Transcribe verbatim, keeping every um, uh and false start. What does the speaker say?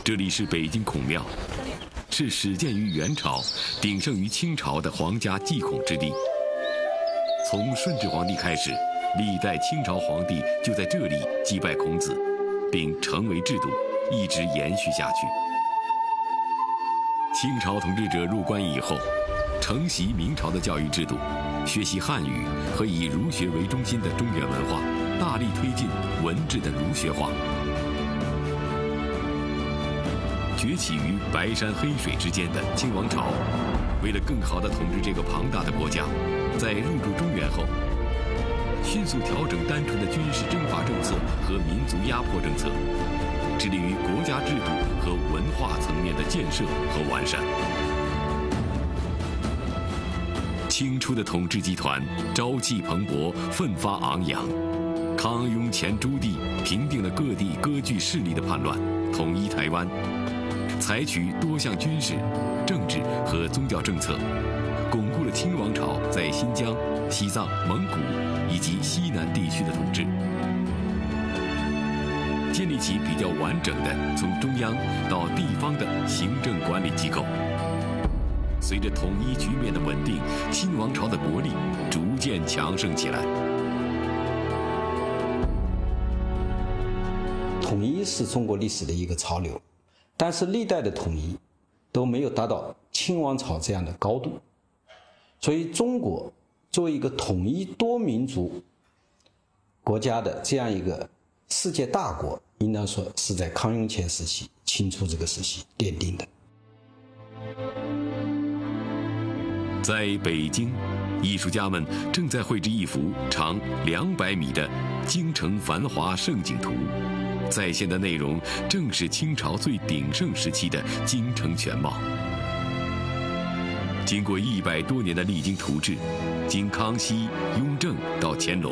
这里是北京孔庙，是始建于元朝、鼎盛于清朝的皇家祭孔之地。从顺治皇帝开始，历代清朝皇帝就在这里祭拜孔子，并成为制度，一直延续下去。清朝统治者入关以后，承袭明朝的教育制度，学习汉语和以儒学为中心的中原文化，大力推进文治的儒学化。崛起于白山黑水之间的清王朝，为了更好地统治这个庞大的国家，在入驻中原后，迅速调整单纯的军事征伐政策和民族压迫政策，致力于国家制度和文化层面的建设和完善。清初的统治集团朝气蓬勃，奋发昂扬。康雍乾朱帝平定了各地割据势力的叛乱，统一台湾，采取多项军事、政治和宗教政策，巩固了清王朝在新疆、西藏、蒙古以及西南地区的统治，建立起比较完整的从中央到地方的行政管理机构。随着统一局面的稳定，新王朝的国力逐渐强盛起来。 统一是中国历史的一个潮流，但是历代的统一都没有达到清王朝这样的高度，所以中国作为一个统一多民族国家的这样一个世界大国，应当说是在康雍乾时期、清初这个时期奠定的。 在北京，艺术家们正在绘制一幅长两百米的京城繁华盛景图，再现的内容正是清朝最鼎盛时期的京城全貌。经过一百多年的励精图治，经康熙、雍正到乾隆，